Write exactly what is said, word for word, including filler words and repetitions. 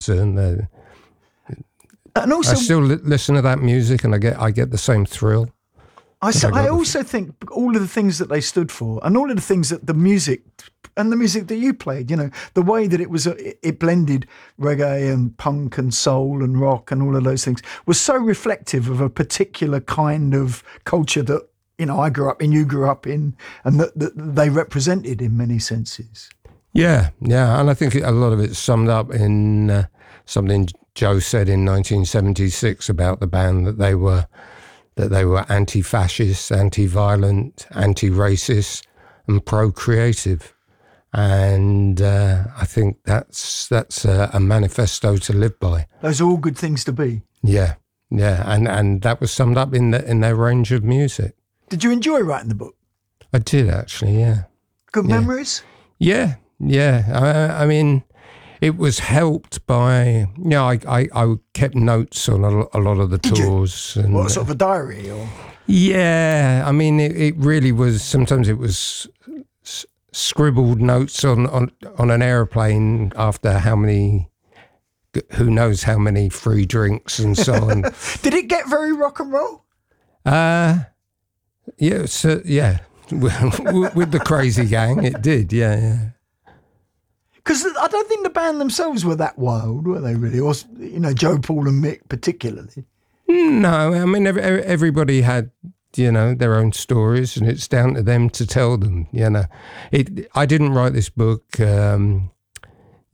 concerned. Uh, and also, I still li- listen to that music, and I get I get the same thrill. I, so, I I also think all of the things that they stood for, and all of the things that the music, and the music that you played, you know, the way that it was, it blended reggae and punk and soul and rock and all of those things, was so reflective of a particular kind of culture that, you know, I grew up in, you grew up in, and that, that they represented in many senses. Yeah, yeah, and I think a lot of it's summed up in uh, something Joe said in nineteen seventy-six about the band, that they were that they were anti-fascist, anti-violent, anti-racist, and pro-creative. And uh, I think that's that's a, a manifesto to live by. Those are all good things to be. Yeah, yeah, and and that was summed up in the, in their range of music. Did you enjoy writing the book? I did, actually. Yeah. Good yeah. memories. Yeah, yeah. I, I mean, it was helped by, you know, I, I, I kept notes on a, a lot of the Did tours. You? And, what, sort of a diary? Or? Yeah, I mean, it, it really was, sometimes it was s- scribbled notes on, on, on an aeroplane after how many, who knows how many free drinks and so on. Did it get very rock and roll? Uh, yeah, so, yeah. With the Crazy Gang, it did, yeah, yeah. Because I don't think the band themselves were that wild, were they really? Or, you know, Joe, Paul and Mick particularly. No, I mean, every, everybody had, you know, their own stories, and it's down to them to tell them, you know. It. I didn't write this book um,